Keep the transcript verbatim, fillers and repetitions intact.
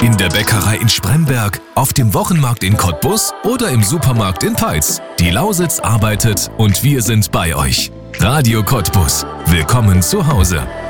In der Bäckerei in Spremberg, auf dem Wochenmarkt in Cottbus oder im Supermarkt in Peitz. Die Lausitz arbeitet und wir sind bei euch. Radio Cottbus. Willkommen zu Hause.